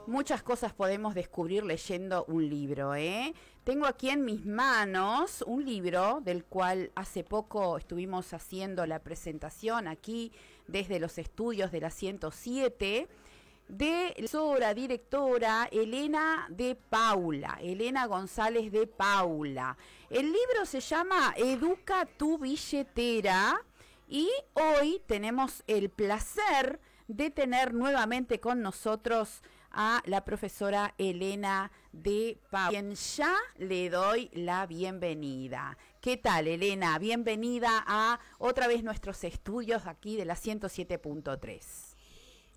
Muchas cosas podemos descubrir leyendo un libro, ¿eh? Tengo aquí en mis manos un libro del cual hace poco estuvimos haciendo la presentación aquí desde los estudios de la 107 de la directora Elena González de Paula. El libro se llama Educa tu billetera y hoy tenemos el placer de tener nuevamente con nosotros a la profesora Elena de Paula, quien ya le doy la bienvenida. ¿Qué tal, Elena? Bienvenida a otra vez nuestros estudios aquí de la 107.3.